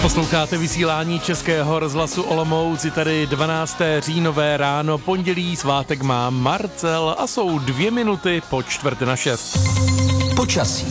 Posloucháte vysílání Českého rozhlasu Olomouc, je tady 12. říjnové ráno, pondělí, svátek má Marcel a jsou 2 minuty po 5:45. Počasí.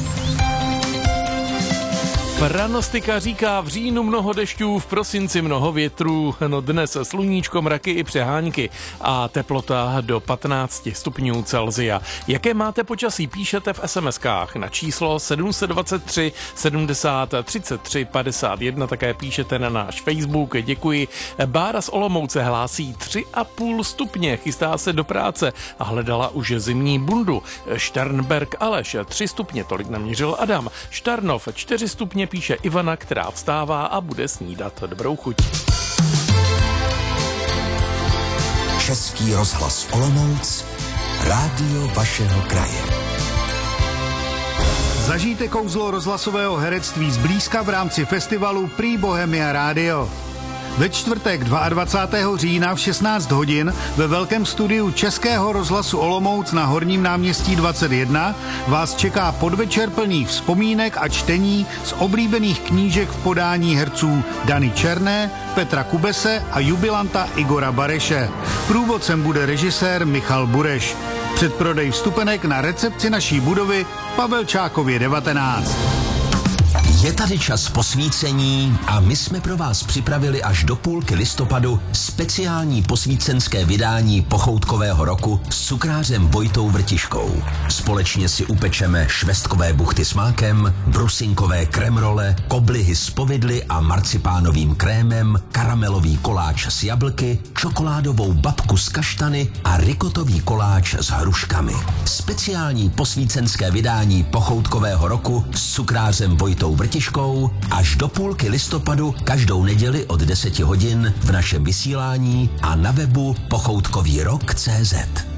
Pranostika říká v říjnu mnoho dešťů, v prosinci mnoho větrů, no dnes sluníčko, mraky i přehánky a teplota do 15 stupňů Celsia. Jaké máte počasí, píšete v SMS-kách na číslo 723 70 33 51, také píšete na náš Facebook, děkuji. Bára z Olomouce hlásí 3,5 stupně, chystá se do práce a hledala už zimní bundu. Šternberg Aleš 3 stupně, tolik naměřil Adam. Štarnov 4 stupně, píše Ivana, která vstává a bude snídat. Dobrou chuť. Český rozhlas Olomouc, rádio vašeho kraje. Zažijte kouzlo rozhlasového herectví zblízka v rámci festivalu Prix Bohemia Radio. Ve čtvrtek 22. října v 16 hodin ve velkém studiu Českého rozhlasu Olomouc na Horním náměstí 21 vás čeká podvečer plný vzpomínek a čtení z oblíbených knížek v podání herců Dany Černé, Petra Kubese a jubilanta Igora Bareše. Průvodcem bude režisér Michal Bureš. Předprodej vstupenek na recepci naší budovy Pavelčákově 19. Je tady čas posvícení a my jsme pro vás připravili až do půlky listopadu speciální posvícenské vydání pochoutkového roku s cukrářem Vojtou Vrtiškou. Společně si upečeme švestkové buchty s mákem, brusinkové kremrole, koblihy s povidly a marcipánovým krémem, karamelový koláč s jablky, čokoládovou babku s kaštany a rikotový koláč s hruškami. Speciální posvícenské vydání pochoutkového roku s cukrářem Vojtou Vrtiškou až do půlky listopadu každou neděli od 10 hodin v našem vysílání a na webu pochoutkovýrok.cz.